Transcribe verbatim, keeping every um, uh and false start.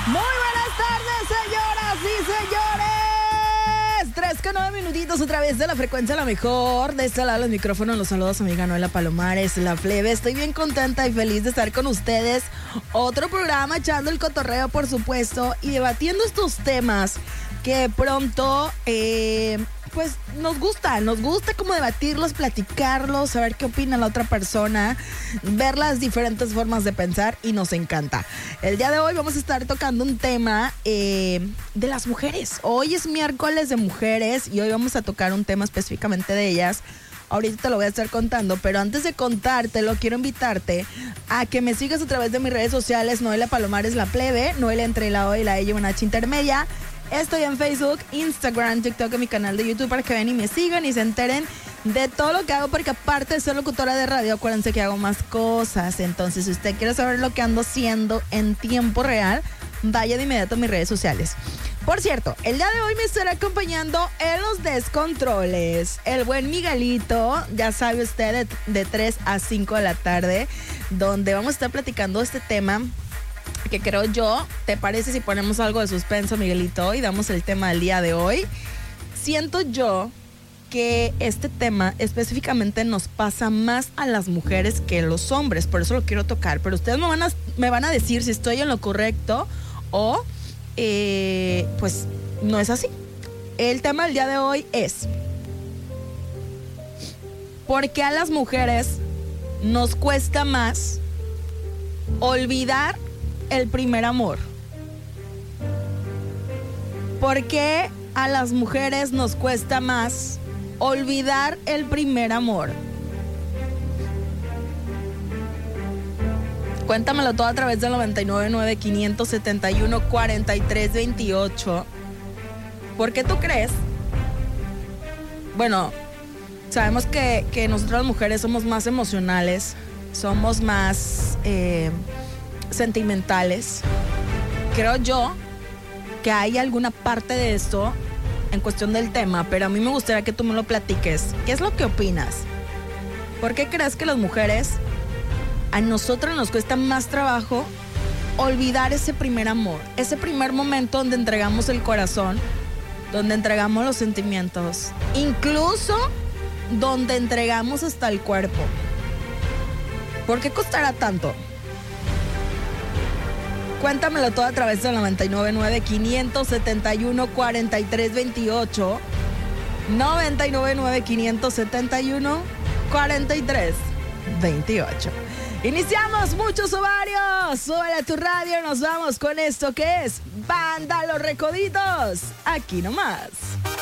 Muy buenas tardes, señoras y señores. Tres con nueve minutitos otra vez de la frecuencia la mejor. De este lado los micrófonos, los saludos a mi amiga Noela Palomares, la plebe. Estoy bien contenta y feliz de estar con ustedes. Otro programa echando el cotorreo, por supuesto, y debatiendo estos temas que pronto, eh, pues nos gusta, nos gusta como debatirlos, platicarlos, saber qué opina la otra persona, ver las diferentes formas de pensar y nos encanta. El día de hoy vamos a estar tocando un tema eh, de las mujeres. Hoy es miércoles de mujeres y hoy vamos a tocar un tema específicamente de ellas. Ahorita te lo voy a estar contando, pero antes de contártelo, quiero invitarte a que me sigas a través de mis redes sociales, Noela Palomares la plebe, Noela entre la O y la E y una H intermedia. Estoy en Facebook, Instagram, TikTok y mi canal de YouTube para que vean y me sigan y se enteren de todo lo que hago, porque aparte de ser locutora de radio, acuérdense que hago más cosas. Entonces, si usted quiere saber lo que ando haciendo en tiempo real, vaya de inmediato a mis redes sociales. Por cierto, el día de hoy me estará acompañando en los descontroles el buen Miguelito, ya sabe usted, de, de tres a cinco de la tarde, donde vamos a estar platicando este tema que creo yo. ¿Te parece si ponemos algo de suspenso, Miguelito, y damos el tema del día de hoy? Siento yo que este tema específicamente nos pasa más a las mujeres que a los hombres, por eso lo quiero tocar, pero ustedes me van a, me van a decir si estoy en lo correcto o eh, pues no es así. El tema del día de hoy es: ¿por qué a las mujeres nos cuesta más olvidar el primer amor? ¿Por qué a las mujeres nos cuesta más olvidar el primer amor? Cuéntamelo todo a través del noventa y nueve nueve, quinientos setenta y uno, cuarenta y tres veintiocho. ¿Por qué tú crees? Bueno, sabemos que, que nosotras las mujeres somos más emocionales, somos más eh, sentimentales. Creo yo que hay alguna parte de esto en cuestión del tema, pero a mí me gustaría que tú me lo platiques. ¿Qué es lo que opinas? ¿Por qué crees que las mujeres, a nosotras nos cuesta más trabajo olvidar ese primer amor, ese primer momento donde entregamos el corazón, donde entregamos los sentimientos, incluso donde entregamos hasta el cuerpo? ¿Por qué costará tanto? Cuéntamelo todo a través del noventa y nueve nueve, quinientos setenta y uno, cuarenta y tres veintiocho. noventa y nueve nueve, quinientos setenta y uno, cuarenta y tres veintiocho. Iniciamos, muchos ovarios. Súbele a tu radio, nos vamos con esto que es Banda Los Recoditos. Aquí nomás.